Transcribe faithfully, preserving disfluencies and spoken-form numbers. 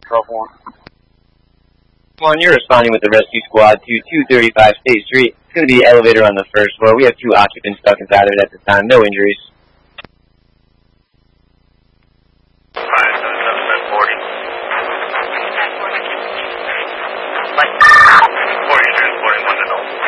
twelve one. One, you're responding with the rescue squad to two thirty-five State Street. It's going to be elevator on the first floor. We have two occupants stuck inside of it at this time. No injuries. Alright, so it's seven forty. forty, transporting one to know.